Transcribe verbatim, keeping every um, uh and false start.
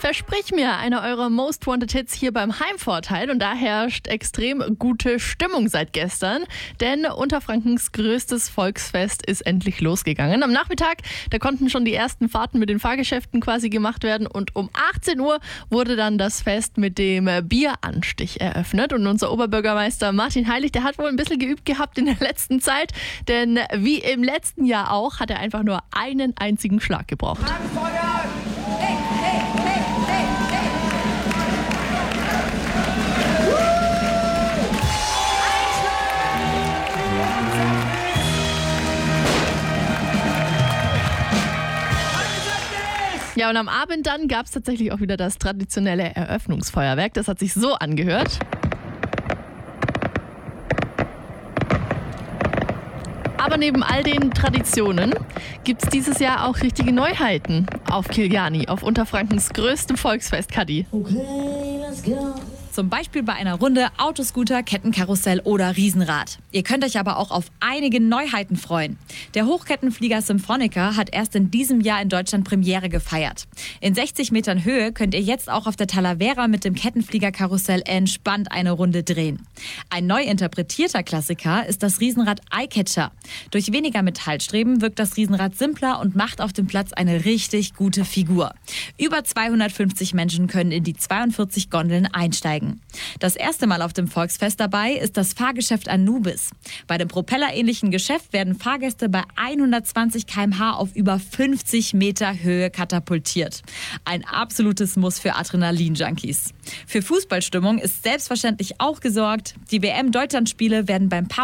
Versprich mir, einer eurer Most Wanted Hits hier beim Heimvorteil. Und da herrscht extrem gute Stimmung seit gestern. Denn Unterfrankens größtes Volksfest ist endlich losgegangen. Am Nachmittag, da konnten schon die ersten Fahrten mit den Fahrgeschäften quasi gemacht werden. Und um achtzehn Uhr wurde dann das Fest mit dem Bieranstich eröffnet. Und unser Oberbürgermeister Martin Heilig, der hat wohl ein bisschen geübt gehabt in der letzten Zeit. Denn wie im letzten Jahr auch, hat er einfach nur einen einzigen Schlag gebraucht. Hey, hey, hey, hey, hey. Ja, und am Abend dann gab es tatsächlich auch wieder das traditionelle Eröffnungsfeuerwerk. Das hat sich so angehört. Aber neben all den Traditionen gibt es dieses Jahr auch richtige Neuheiten auf Kiliani, auf Unterfrankens größtem Volksfest, Kadi. Okay, let's go. Zum Beispiel bei einer Runde Autoscooter, Kettenkarussell oder Riesenrad. Ihr könnt euch aber auch auf einige Neuheiten freuen. Der Hochkettenflieger Symphonica hat erst in diesem Jahr in Deutschland Premiere gefeiert. In sechzig Metern Höhe könnt ihr jetzt auch auf der Talavera mit dem Kettenfliegerkarussell entspannt eine Runde drehen. Ein neu interpretierter Klassiker ist das Riesenrad Eyecatcher. Durch weniger Metallstreben wirkt das Riesenrad simpler und macht auf dem Platz eine richtig gute Figur. Über zweihundertfünfzig Menschen können in die zweiundvierzig Gondeln einsteigen. Das erste Mal auf dem Volksfest dabei ist das Fahrgeschäft Anubis. Bei dem propellerähnlichen Geschäft werden Fahrgäste bei hundertzwanzig Kilometer pro Stunde auf über fünfzig Meter Höhe katapultiert. Ein absolutes Muss für Adrenalin-Junkies. Für Fußballstimmung ist selbstverständlich auch gesorgt. Die W M-Deutschlandspiele werden beim